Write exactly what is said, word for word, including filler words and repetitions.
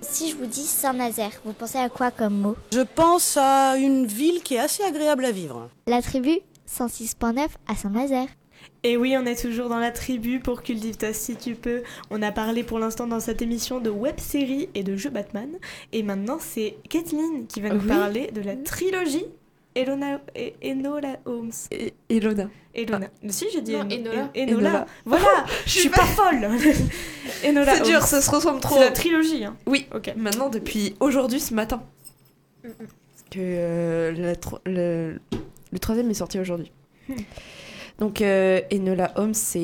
Si je vous dis Saint-Nazaire, vous pensez à quoi comme mot? Je pense à une ville qui est assez agréable à vivre. La tribu cent six point neuf à Saint-Nazaire. Et oui, on est toujours dans la tribu pour Cultive-toi si tu peux. On a parlé pour l'instant dans cette émission de web-série et de jeux Batman. Et maintenant, c'est Kathleen qui va nous Oui. parler de la trilogie Elona, E- Enola Holmes. Et Elona. Elona. Mais si, j'ai dit Non, En- Enola. En- Enola. Enola. Voilà, je suis pas folle. Enola C'est dur, Holmes. ça se ressemble trop. C'est la trilogie. Hein. Oui, Ok. maintenant depuis aujourd'hui, ce matin. Mm, mm. Parce que euh, la tro- le, le troisième est sorti aujourd'hui. Hmm. Donc euh, Enola Holmes, c'est